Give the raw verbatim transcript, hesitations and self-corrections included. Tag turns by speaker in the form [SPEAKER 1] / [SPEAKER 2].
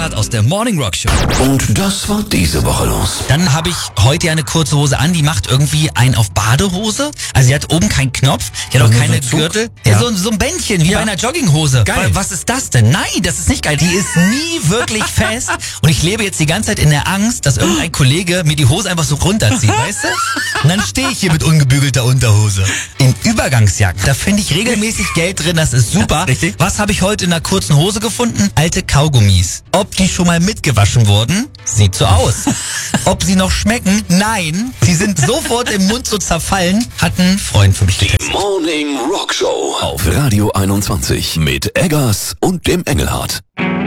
[SPEAKER 1] Engelhardt aus der Morning Rock Show.
[SPEAKER 2] Und das war diese Woche los.
[SPEAKER 1] Dann habe ich heute ja eine kurze Hose an, die macht irgendwie einen auf Badehose. Also sie hat oben keinen Knopf, die hat auch keine
[SPEAKER 2] so
[SPEAKER 1] Gürtel.
[SPEAKER 2] Ja.
[SPEAKER 1] Ja, so, so ein Bändchen, wie
[SPEAKER 2] Ja.
[SPEAKER 1] bei einer Jogginghose.
[SPEAKER 2] Geil.
[SPEAKER 1] Was ist das denn? Nein, das ist nicht geil. Die ist nie wirklich fest. Und ich lebe jetzt die ganze Zeit in der Angst, dass irgendein Kollege mir die Hose einfach so runterzieht, weißt du? Und dann stehe ich hier mit ungebügelter Unterhose. In Übergangsjacken, da finde ich regelmäßig Geld drin, das ist super.
[SPEAKER 2] Richtig.
[SPEAKER 1] Was habe ich heute in einer kurzen Hose gefunden? Alte Kaugummis. Ob die schon mal mitgewaschen wurden? Sieht so aus. Ob sie noch schmecken? Nein. Sie sind sofort im Mund so zerfallen. Hat ein Freund für mich getestet.
[SPEAKER 2] Morning Rock Show auf Radio einundzwanzig mit Eggers und dem Engelhardt.